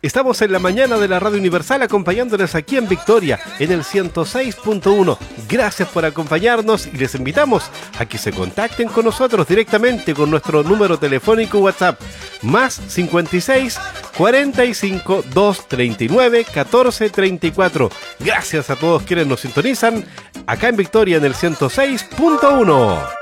Estamos en la mañana de la Radio Universal acompañándoles aquí en Victoria, en el 106.1. Gracias por acompañarnos y les invitamos a que se contacten con nosotros directamente con nuestro número telefónico WhatsApp, más 56 45 239 14 34. Gracias a todos quienes nos sintonizan acá en Victoria en el 106.1.